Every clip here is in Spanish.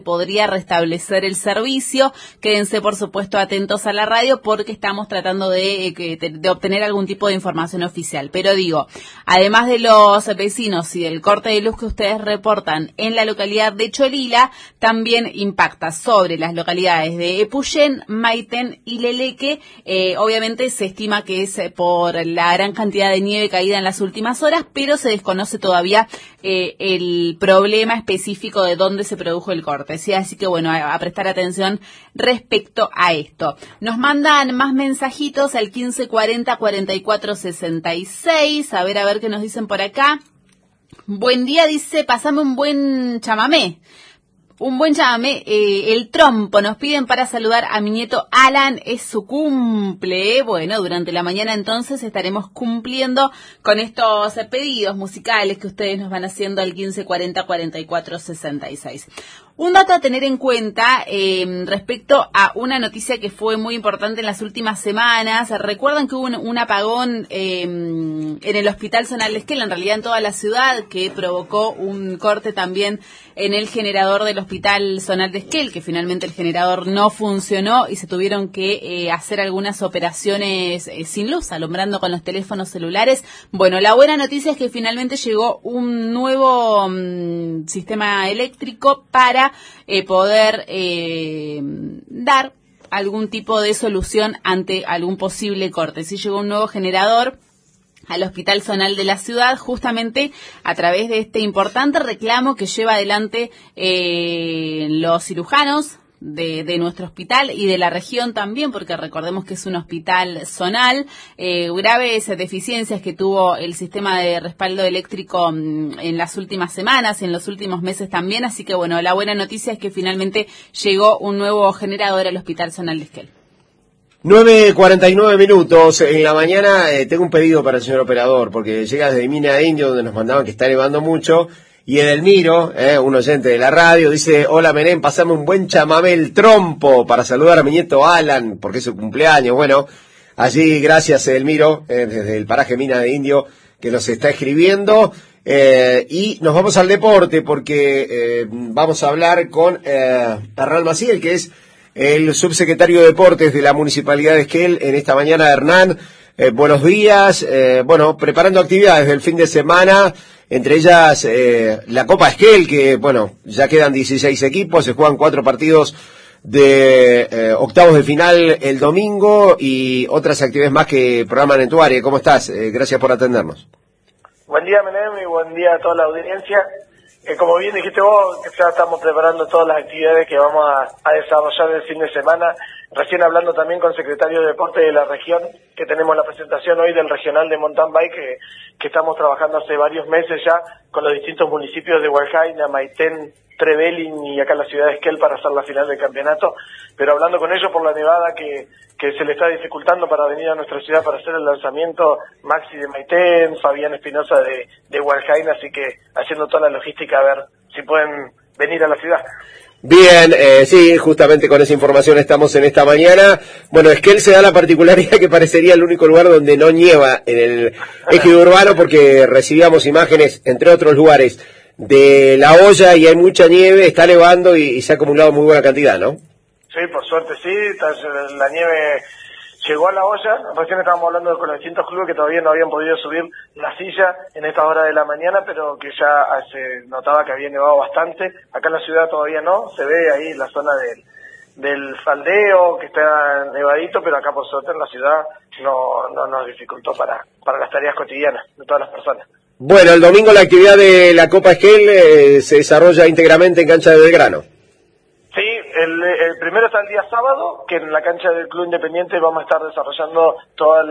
podría restablecer el servicio. Quédense por supuesto atentos a la radio porque estamos tratando de obtener algún tipo de información oficial. Pero digo, además de los vecinos y del corte de luz que ustedes reportan en la localidad de Cholila, también impacta sobre las localidades de Epuyén, Maitén y Leleque. Obviamente se estima que es por la gran cantidad de nieve caída en las últimas horas, pero se desconoce todavía el problema específico de dónde se produjo el corte. ¿Sí? Así que bueno, a prestar atención respecto a esto. Nos mandan más mensajitos al 1540 44 66. A ver qué nos dicen por acá. Buen día, dice, pasame un buen chamamé. Un buen chamamé, el trompo, nos piden para saludar a mi nieto Alan, es su cumple. Bueno, durante la mañana entonces estaremos cumpliendo con estos pedidos musicales que ustedes nos van haciendo al 1540 44 66. Un dato a tener en cuenta respecto a una noticia que fue muy importante en las últimas semanas. Recuerdan que hubo un apagón en el Hospital Zonal de Esquel, en realidad en toda la ciudad, que provocó un corte también en el generador del Hospital Zonal de Esquel, que finalmente el generador no funcionó y se tuvieron que hacer algunas operaciones sin luz, alumbrando con los teléfonos celulares. Bueno, la buena noticia es que finalmente llegó un nuevo sistema eléctrico para poder dar algún tipo de solución ante algún posible corte. Sí llegó un nuevo generador al Hospital Zonal de la ciudad, justamente a través de este importante reclamo que lleva adelante los cirujanos de nuestro hospital y de la región también, porque recordemos que es un hospital zonal. Graves deficiencias que tuvo el sistema de respaldo eléctrico en las últimas semanas, en los últimos meses también, así que bueno, la buena noticia es que finalmente llegó un nuevo generador al Hospital Zonal de Esquel. 9:49 minutos en la mañana. Tengo un pedido para el señor operador, porque llega desde Mina de Indio, donde nos mandaban que está nevando mucho, y Edelmiro, un oyente de la radio, dice: hola Menem, pasame un buen chamamé el trompo para saludar a mi nieto Alan, porque es su cumpleaños. Bueno, allí gracias Edelmiro, desde el paraje Mina de Indio, que nos está escribiendo. Y nos vamos al deporte, porque vamos a hablar con Hernán Maciel, que es el subsecretario de Deportes de la Municipalidad de Esquel en esta mañana. Hernán, buenos días. Bueno, preparando actividades del fin de semana, entre ellas la Copa Esquel, que bueno, ya quedan 16 equipos, se juegan 4 partidos de octavos de final el domingo y otras actividades más que programan en tu área. ¿Cómo estás? Gracias por atendernos. Buen día, Menem, y buen día a toda la audiencia. Como bien dijiste vos, ya estamos preparando todas las actividades que vamos a desarrollar el fin de semana. Recién hablando también con el secretario de Deporte de la región, que tenemos la presentación hoy del regional de mountain bike, que estamos trabajando hace varios meses ya con los distintos municipios de Hualjaina, Maitén, Trevelin y acá en la ciudad de Esquel para hacer la final del campeonato. Pero hablando con ellos por la nevada que se le está dificultando para venir a nuestra ciudad para hacer el lanzamiento, Maxi de Maitén, Fabián Espinosa de Hualjaina, así que haciendo toda la logística a ver si pueden venir a la ciudad. Bien, sí, justamente con esa información estamos en esta mañana. Bueno, Esquel se da la particularidad que parecería el único lugar donde no nieva en el ejido urbano, porque recibíamos imágenes, entre otros lugares, de La Hoya y hay mucha nieve, está nevando y se ha acumulado muy buena cantidad, ¿no? Sí, por suerte sí, la nieve llegó a La Hoya. Recién estábamos hablando con los distintos clubes que todavía no habían podido subir la silla en esta hora de la mañana, pero que ya se notaba que había nevado bastante. Acá en la ciudad todavía no, se ve ahí la zona del faldeo que está nevadito, pero acá por suerte en la ciudad no nos dificultó para las tareas cotidianas de todas las personas. Bueno, el domingo la actividad de la Copa Esquel se desarrolla íntegramente en cancha de Belgrano. Sí, el primero está el día sábado, que en la cancha del Club Independiente vamos a estar desarrollando toda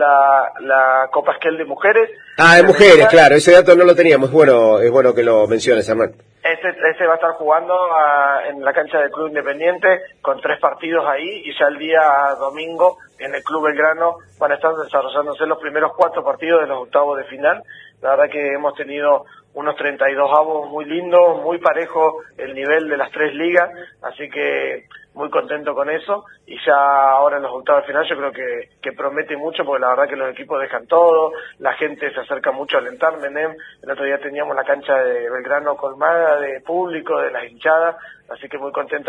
la Copa Esquel de mujeres. Ah, de mujeres, claro, ese dato no lo teníamos, es bueno que lo menciones, Hernán. Ese va a estar jugando en la cancha del Club Independiente con 3 partidos ahí, y ya el día domingo en el Club Belgrano van a estar desarrollándose los primeros 4 partidos de los octavos de final. La verdad que hemos tenido unos 32 avos muy lindos, muy parejo el nivel de las 3 ligas, así que muy contento con eso. Y ya ahora en los octavos de final yo creo que promete mucho, porque la verdad que los equipos dejan todo, la gente se acerca mucho a alentar. Menem, el otro día teníamos la cancha de Belgrano colmada de público, de las hinchadas, así que muy contento.